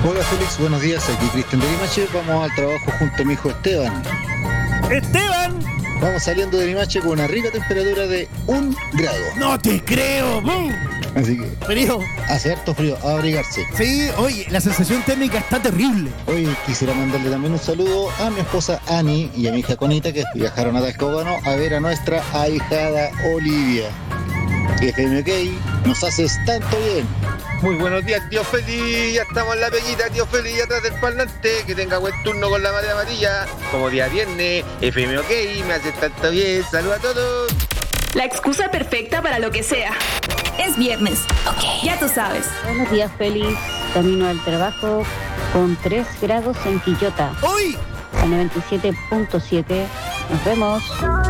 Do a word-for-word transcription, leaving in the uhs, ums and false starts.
Hola Félix, buenos días, aquí Cristian de Limache. Vamos al trabajo junto a mi hijo Esteban. ¡Esteban! Vamos saliendo de Limache con una rica temperatura de un grado. ¡No te creo! ¡Bum! Así que Frío. hace harto frío, a abrigarse. Sí, oye, la sensación térmica está terrible. Hoy quisiera mandarle también un saludo a mi esposa Ani y a mi hija Conita, que viajaron a Talcahuano a ver a nuestra ahijada Olivia. F M OK, nos haces tanto bien. Muy buenos días, tío Feli. Ya estamos en la peguita, tío Feli, atrás del parlante. Que tenga buen turno con la marea amarilla. Como día viernes, F M OK, me hace tanto bien. Saludos a todos. La excusa perfecta para lo que sea. Es viernes. Ok, ya tú sabes. Buenos días, Feliz. Camino al trabajo con tres grados en Quillota. ¡Uy! A noventa y siete punto siete. Nos vemos.